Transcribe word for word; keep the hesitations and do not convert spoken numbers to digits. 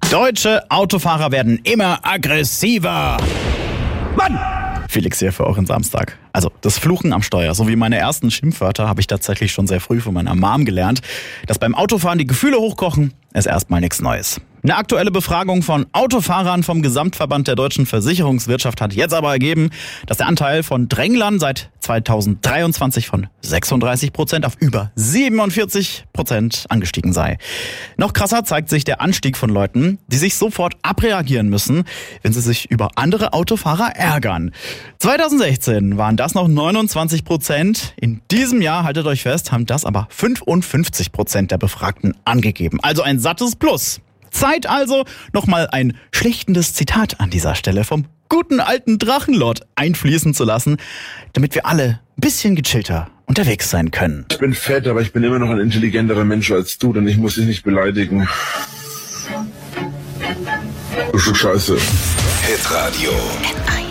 Deutsche Autofahrer werden immer aggressiver. Mann! Felix hier für euren Samstag. Also das Fluchen am Steuer, so wie meine ersten Schimpfwörter, habe ich tatsächlich schon sehr früh von meiner Mom gelernt. Dass beim Autofahren die Gefühle hochkochen, ist erstmal nichts Neues. Eine aktuelle Befragung von Autofahrern vom Gesamtverband der deutschen Versicherungswirtschaft hat jetzt aber ergeben, dass der Anteil von Drängglern seit zweitausenddreiundzwanzig von sechsunddreißig Prozent auf über siebenundvierzig Prozent angestiegen sei. Noch krasser zeigt sich der Anstieg von Leuten, die sich sofort abreagieren müssen, wenn sie sich über andere Autofahrer ärgern. zweitausendsechzehn waren das noch neunundzwanzig Prozent. In diesem Jahr, haltet euch fest, haben das aber fünfundfünfzig Prozent der Befragten angegeben. Also ein sattes Plus. Zeit also, nochmal ein schlichtendes Zitat an dieser Stelle vom guten alten Drachenlord einfließen zu lassen, damit wir alle ein bisschen gechillter unterwegs sein können. Ich bin fett, aber ich bin immer noch ein intelligenterer Mensch als du, denn ich muss dich nicht beleidigen. Du Stück Scheiße. Hitradio.